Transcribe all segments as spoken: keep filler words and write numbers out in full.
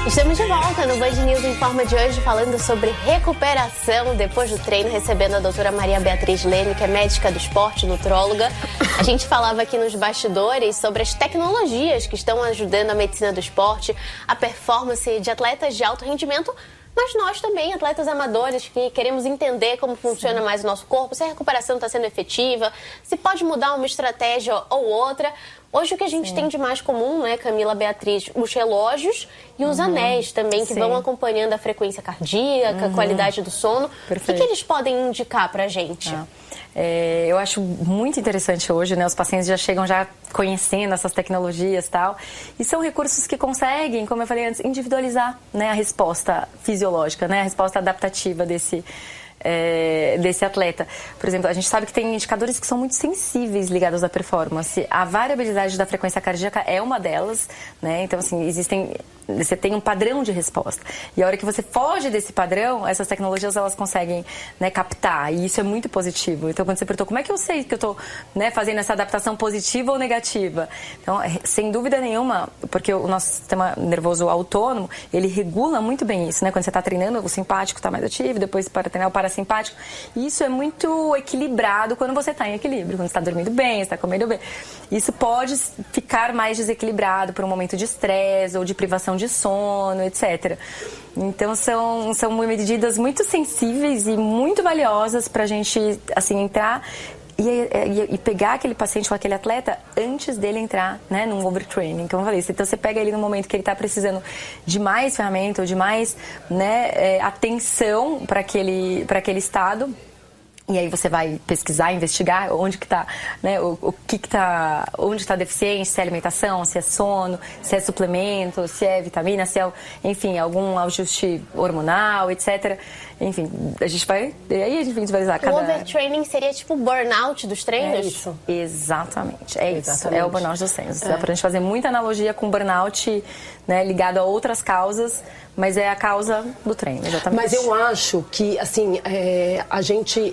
Estamos de volta no Band News Informa de hoje, falando sobre recuperação depois do treino, recebendo a doutora Maria Beatriz Leme, que é médica do esporte, nutróloga. A gente falava aqui nos bastidores sobre as tecnologias que estão ajudando a medicina do esporte, a performance de atletas de alto rendimento, mas nós também, atletas amadores, que queremos entender como funciona mais o nosso corpo, se a recuperação está sendo efetiva, se pode mudar uma estratégia ou outra. Hoje o que a gente Sim. tem de mais comum, né, Camila, Beatriz, os relógios e os uhum. anéis também, que Sim. vão acompanhando a frequência cardíaca, uhum. a qualidade do sono. Perfeito. O que, que eles podem indicar pra gente? Ah. É, eu acho muito interessante hoje, né? Os pacientes já chegam já conhecendo essas tecnologias e tal. E são recursos que conseguem, como eu falei antes, individualizar, né, a resposta fisiológica, né? A resposta adaptativa desse... É, desse atleta. Por exemplo, a gente sabe que tem indicadores que são muito sensíveis ligados à performance. A variabilidade da frequência cardíaca é uma delas, né? Então, assim, existem... Você tem um padrão de resposta. E a hora que você foge desse padrão, essas tecnologias, elas conseguem, né, captar. E isso é muito positivo. Então, quando você perguntou, como é que eu sei que eu estou, né, fazendo essa adaptação positiva ou negativa? Então, sem dúvida nenhuma, porque o nosso sistema nervoso autônomo, ele regula muito bem isso, né? Quando você está treinando, o simpático está mais ativo, depois para treinar o parasimpático. E isso é muito equilibrado quando você está em equilíbrio, quando você está dormindo bem, está comendo bem. Isso pode ficar mais desequilibrado por um momento de estresse ou de privação de sono, etcétera. Então são, são medidas muito sensíveis e muito valiosas para a gente, assim, entrar e, e, e pegar aquele paciente ou aquele atleta antes dele entrar, né, num overtraining, como eu falei. Então você pega ele no momento que ele está precisando de mais ferramenta ou de mais, né, é, atenção para aquele, para aquele estado. E aí você vai pesquisar, investigar onde que tá, né, o, o que que tá, onde está a deficiência, se é alimentação, se é sono, se é suplemento, se é vitamina, se é, enfim, algum ajuste hormonal, etcétera. Enfim, a gente vai, aí a gente vai visualizar cada... O overtraining seria tipo o burnout dos treinos? É isso. Exatamente, é isso. Exatamente. É o burnout dos treinos. É. Dá pra gente fazer muita analogia com burnout, né, ligado a outras causas, mas é a causa do treino, exatamente. Mas eu acho que, assim, é, a gente...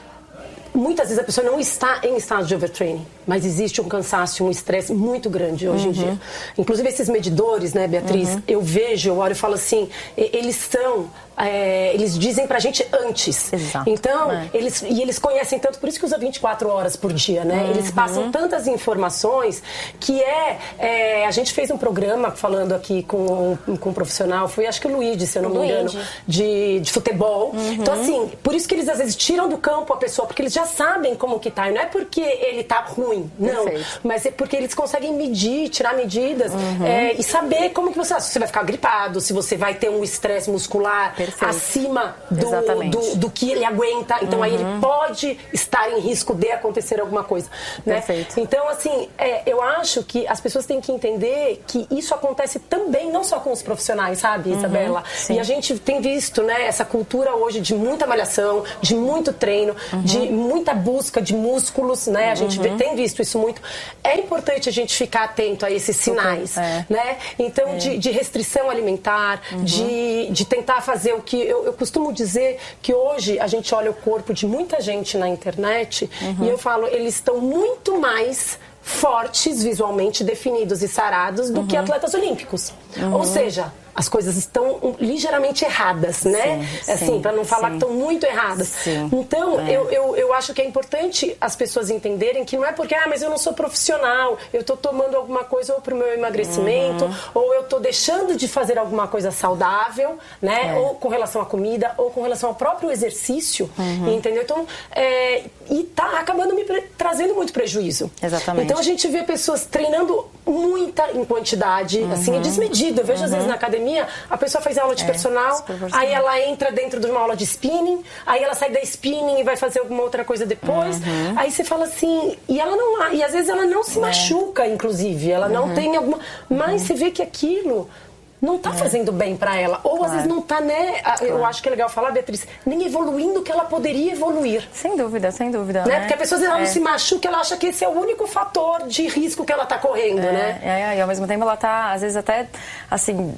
Muitas vezes a pessoa não está em estado de overtraining, mas existe um cansaço, um estresse muito grande hoje uhum. em dia. Inclusive esses medidores, né, Beatriz, uhum. eu vejo, eu olho e falo assim, eles são... É, eles dizem pra gente antes. Exato. Então, é. eles, e eles conhecem tanto, por isso que usa vinte e quatro horas por dia, né? Uhum. Eles passam tantas informações que é, é... A gente fez um programa falando aqui com, com um profissional, foi acho que o Luigi, se eu não me engano, de, de futebol. Uhum. Então, assim, por isso que eles às vezes tiram do campo a pessoa, porque eles já sabem como que tá. E não é porque ele tá ruim, não. Perfeito. Mas é porque eles conseguem medir, tirar medidas uhum. é, e saber como que você... Se você vai ficar gripado, se você vai ter um estresse muscular... Perfeito. Acima do, do, do que ele aguenta. Então, uhum. aí ele pode estar em risco de acontecer alguma coisa. Né? Perfeito. Então, assim, é, eu acho que as pessoas têm que entender que isso acontece também, não só com os profissionais, sabe, uhum. Isabela? Sim. E a gente tem visto, né, essa cultura hoje de muita malhação, de muito treino, uhum. de muita busca de músculos, né? A gente uhum. tem visto isso muito. É importante a gente ficar atento a esses sinais, é. né? Então, é. de, de restrição alimentar, uhum. de, de tentar fazer o que eu, eu costumo dizer que hoje a gente olha o corpo de muita gente na internet uhum. e eu falo, eles estão muito mais fortes, visualmente definidos e sarados do uhum. que atletas olímpicos. Uhum. Ou seja, as coisas estão ligeiramente erradas, né? Sim, assim, para não falar sim. que estão muito erradas. Sim. Então, é. eu, eu, eu acho que é importante as pessoas entenderem que não é porque, ah, mas eu não sou profissional, eu estou tomando alguma coisa ou para o meu emagrecimento, uhum. ou eu estou deixando de fazer alguma coisa saudável, né? É. Ou com relação à comida, ou com relação ao próprio exercício, uhum. entendeu? Então, é, e tá acabando me trazendo muito prejuízo. Exatamente. Então, a gente vê pessoas treinando muita em quantidade, uhum. assim, é desmedido. Eu vejo uhum. às vezes na academia, a pessoa faz aula de é, personal, aí ela entra dentro de uma aula de spinning, aí ela sai da spinning e vai fazer alguma outra coisa depois. Uhum. Aí você fala assim, e ela não, e às vezes ela não se é. machuca, inclusive, ela uhum. não tem alguma, mas uhum. você vê que aquilo não tá é. fazendo bem pra ela. Ou claro. às vezes não tá, né? Claro. Eu acho que é legal falar, Beatriz, nem evoluindo o que ela poderia evoluir. Sem dúvida, sem dúvida. Né? né? Porque a pessoa ela é. não se machuca, ela acha que esse é o único fator de risco que ela tá correndo, é, né? É, e ao mesmo tempo ela tá, às vezes até, assim,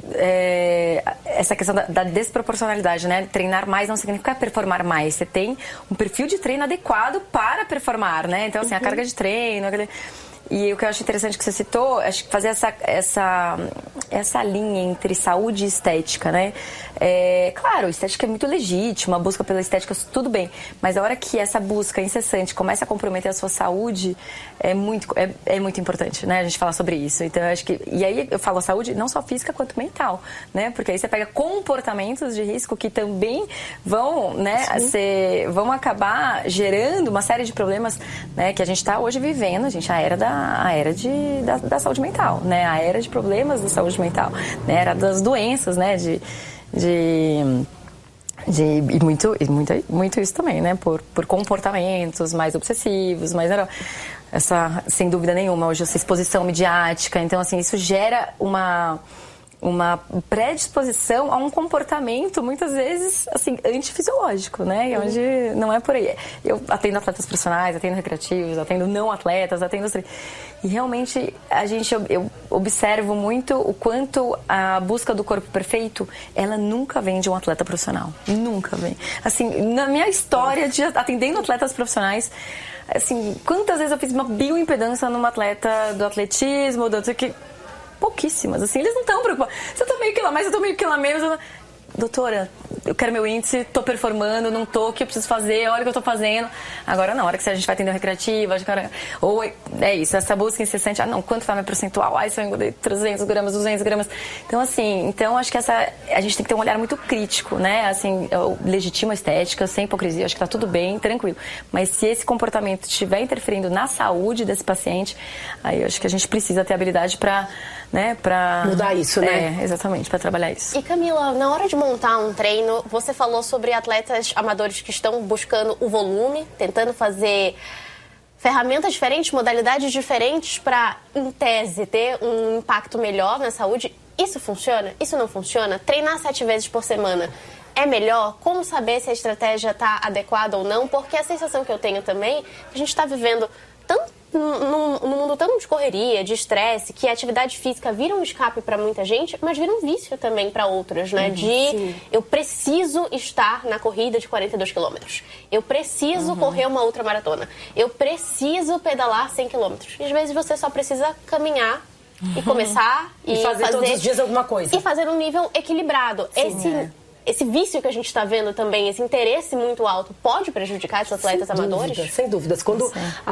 é, essa questão da, da desproporcionalidade, né? Treinar mais não significa performar mais. Você tem um perfil de treino adequado para performar, né? Então, assim, uhum. a carga de treino, aquele... E o que eu acho interessante que você citou, acho que fazer essa, essa, essa linha entre saúde e estética, né? É, claro, estética é muito legítima, a busca pela estética, tudo bem. Mas a hora que essa busca incessante começa a comprometer a sua saúde, é muito, é, é muito importante, né? A gente falar sobre isso. Então, eu acho que... E aí eu falo a saúde não só física quanto mental, né? Porque aí você pega comportamentos de risco que também vão, né, ser, vão acabar gerando uma série de problemas, né, que a gente está hoje vivendo, a gente, a era da a era de, da, da saúde mental, né? A era de problemas da saúde mental, né? A era das doenças, né? De, de, de, e muito, e muito, muito isso também, né? Por, por comportamentos mais obsessivos, mais... Essa, sem dúvida nenhuma, hoje essa exposição midiática. Então, assim, isso gera uma... uma predisposição a um comportamento, muitas vezes, assim, antifisiológico, né? E onde não é por aí. Eu atendo atletas profissionais, atendo recreativos, atendo não atletas, atendo... E realmente, a gente, eu observo muito o quanto a busca do corpo perfeito, ela nunca vem de um atleta profissional. Nunca vem. Assim, na minha história de atendendo atletas profissionais, assim, quantas vezes eu fiz uma bioimpedância numa atleta do atletismo, do que... pouquíssimas, assim, eles não estão preocupados. Se eu tô meio quilo a mais, eu tô meio quilo a menos, eu... doutora, eu quero meu índice, tô performando, não tô, o que eu preciso fazer, olha o que eu tô fazendo. Agora não, a hora que a gente vai atender recreativa, ou é isso, essa busca incessante, ah não, quanto tá meu percentual? Ai, se eu engordei trezentos gramas, duzentos gramas. Então, assim, então acho que essa, a gente tem que ter um olhar muito crítico, né? Assim, eu legitimo a estética, sem hipocrisia, acho que tá tudo bem, tranquilo. Mas se esse comportamento estiver interferindo na saúde desse paciente, aí eu acho que a gente precisa ter habilidade para, né, para mudar isso, né? É, exatamente, para trabalhar isso. E Camila, na hora de montar um treino, você falou sobre atletas amadores que estão buscando o volume, tentando fazer ferramentas diferentes, modalidades diferentes para, em tese, ter um impacto melhor na saúde. Isso funciona? Isso não funciona? Treinar sete vezes por semana é melhor? Como saber se a estratégia está adequada ou não? Porque a sensação que eu tenho também, a gente está vivendo tanto num, num mundo tão de correria, de estresse, que a atividade física vira um escape para muita gente, mas vira um vício também para outras, né? Uhum, de sim. Eu preciso estar na corrida de quarenta e dois quilômetros. Eu preciso uhum. correr uma ultramaratona. Eu preciso pedalar cem quilômetros. E às vezes você só precisa caminhar e começar e, e fazer, fazer todos os dias alguma coisa. E fazer um nível equilibrado. Sim, esse é. Esse vício que a gente está vendo também, esse interesse muito alto, pode prejudicar esses atletas sem amadores? Dúvida, sem dúvidas. Quando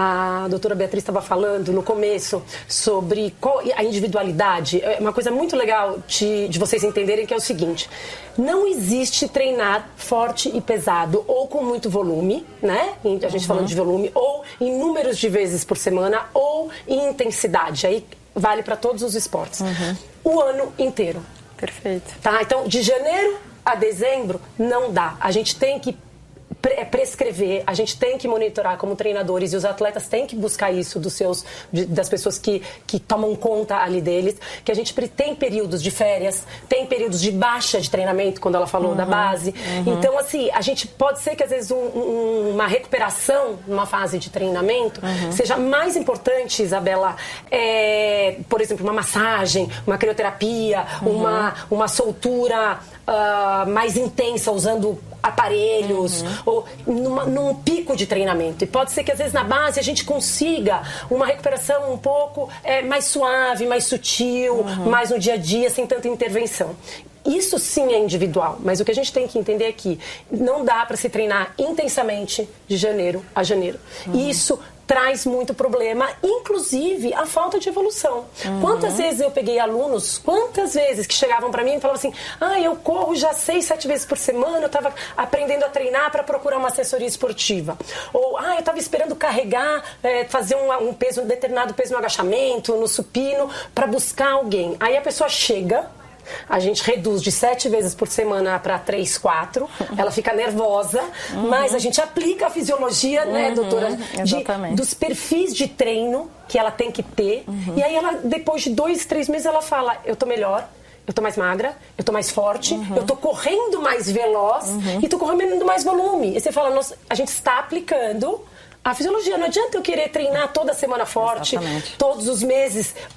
a doutora Beatriz estava falando no começo sobre qual, a individualidade, é uma coisa muito legal de, de vocês entenderem que é o seguinte: não existe treinar forte e pesado ou com muito volume, né? A gente uhum. falando de volume, ou em números de vezes por semana, ou em intensidade. Aí vale para todos os esportes. Uhum. O ano inteiro. Perfeito. Tá? Então, de janeiro a dezembro, não dá. A gente tem que pre- prescrever, a gente tem que monitorar como treinadores, e os atletas têm que buscar isso dos seus, de, das pessoas que, que tomam conta ali deles, que a gente tem períodos de férias, tem períodos de baixa de treinamento, quando ela falou uhum, da base. Uhum. Então, assim, a gente pode ser que às vezes um, um, uma recuperação numa fase de treinamento uhum. seja mais importante, Isabela, é, por exemplo, uma massagem, uma crioterapia, uhum. uma, uma soltura Uh, mais intensa, usando aparelhos, uhum. ou numa, num pico de treinamento. E pode ser que às vezes na base a gente consiga uma recuperação um pouco é, mais suave, mais sutil, uhum. mais no dia a dia, sem tanta intervenção. Isso sim é individual, mas o que a gente tem que entender é que não dá para se treinar intensamente de janeiro a janeiro. Uhum. Isso traz muito problema, inclusive a falta de evolução. Uhum. Quantas vezes eu peguei alunos, quantas vezes que chegavam para mim e falavam assim: ah, eu corro já seis, sete vezes por semana, eu estava aprendendo a treinar para procurar uma assessoria esportiva. Ou, ah, eu estava esperando carregar, é, fazer um, um peso, um determinado peso no agachamento, no supino, para buscar alguém. Aí a pessoa chega, a gente reduz de sete vezes por semana para três, quatro. Ela fica nervosa, uhum. mas a gente aplica a fisiologia, né, uhum, doutora? De, dos perfis de treino que ela tem que ter. Uhum. E aí ela, depois de dois, três meses, ela fala: eu tô melhor, eu tô mais magra, eu tô mais forte, uhum. eu tô correndo mais veloz uhum. e tô correndo mais volume. E você fala: nossa, a gente está aplicando a fisiologia. Não adianta eu querer treinar toda semana forte, exatamente. Todos os meses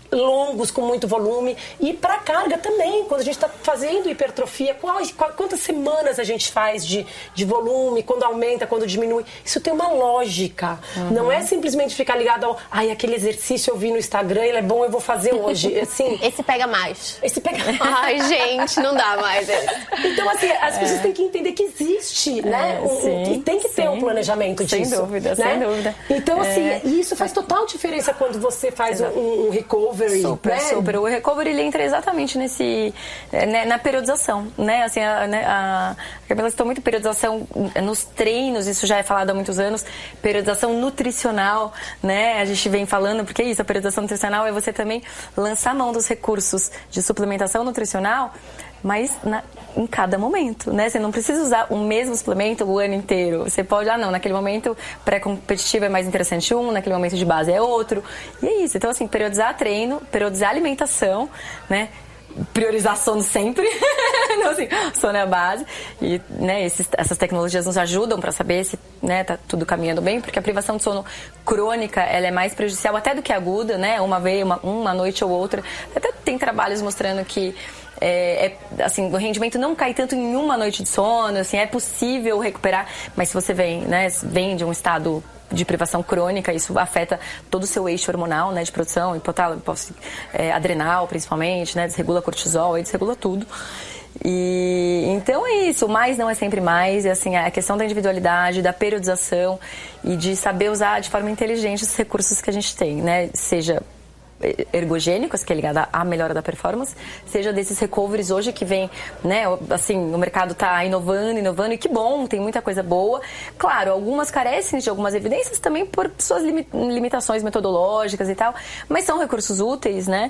longos, com muito volume. E para carga também, quando a gente está fazendo hipertrofia, qual, qual, quantas semanas a gente faz de, de volume, quando aumenta, quando diminui. Isso tem uma lógica. Uhum. Não é simplesmente ficar ligado ao, ai, aquele exercício eu vi no Instagram, ele é bom, eu vou fazer hoje. Assim, esse pega mais. Esse pega mais. Ai, gente, não dá mais. Então, assim, as é. pessoas têm que entender que existe, é, né? Um, sim, e tem que ter sim. um planejamento sem disso. Sem dúvida, né? sem dúvida. Então, assim, é. isso faz total diferença quando você faz um, um recovery. Super, né? super. O recovery, ele entra exatamente nesse, né, na periodização, né? Assim, a, a, a Camila citou muito periodização nos treinos, isso já é falado há muitos anos, periodização nutricional, né? A gente vem falando, porque é isso, a periodização nutricional é você também lançar mão dos recursos de suplementação nutricional, mas na, em cada momento, né? Você não precisa usar o mesmo suplemento o ano inteiro. Você pode, ah não, naquele momento pré-competitivo é mais interessante um, naquele momento de base é outro. E é isso. Então, assim, periodizar treino, periodizar alimentação, né? Priorizar sono sempre. Então, assim, sono é a base. E, né, esses, essas tecnologias nos ajudam para saber se, né, tá tudo caminhando bem, porque a privação de sono crônica, ela é mais prejudicial até do que aguda, né? Uma vez, uma, uma noite ou outra. Até tem trabalhos mostrando que É, é, assim, o rendimento não cai tanto em uma noite de sono, assim, é possível recuperar, mas se você vem, né, vem de um estado de privação crônica, isso afeta todo o seu eixo hormonal, né, de produção, hipotálamo, é, adrenal principalmente, né, desregula cortisol, aí desregula tudo. E então é isso, o mais não é sempre mais, e assim, a questão da individualidade, da periodização e de saber usar de forma inteligente os recursos que a gente tem, né, seja ergogênicos, que é ligada à melhora da performance, seja desses recoveries hoje que vem, né, assim, o mercado está inovando, inovando, e que bom, tem muita coisa boa. Claro, algumas carecem de algumas evidências também por suas limitações metodológicas e tal, mas são recursos úteis, né?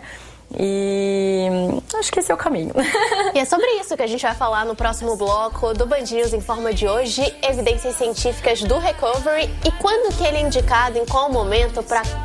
E acho que esse é o caminho. E é sobre isso que a gente vai falar no próximo bloco do Band News Informa de hoje, evidências científicas do recovery e quando que ele é indicado, em qual momento, para